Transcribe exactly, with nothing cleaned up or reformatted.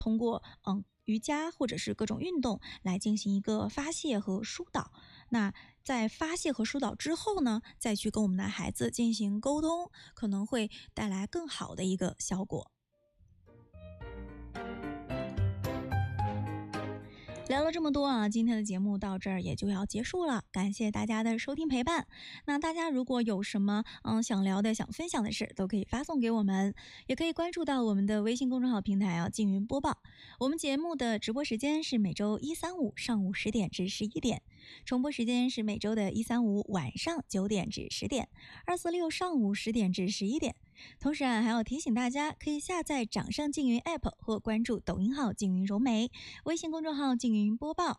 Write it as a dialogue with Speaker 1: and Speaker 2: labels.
Speaker 1: 通过嗯瑜伽或者是各种运动来进行一个发泄和疏导。那在发泄和疏导之后呢，再去跟我们的孩子进行沟通，可能会带来更好的一个效果。聊了这么多啊，今天的节目到这儿也就要结束了，感谢大家的收听陪伴。那大家如果有什么嗯想聊的、想分享的事，都可以发送给我们，也可以关注到我们的微信公众号平台啊，静云播报。我们节目的直播时间是每周一、三、五上午十点至十一点，重播时间是每周的一、三、五晚上九点至十点，二、四、六上午十点至十一点。同时啊，还要提醒大家，可以下载掌上静云 App 或关注抖音号静云融媒、微信公众号静云播报。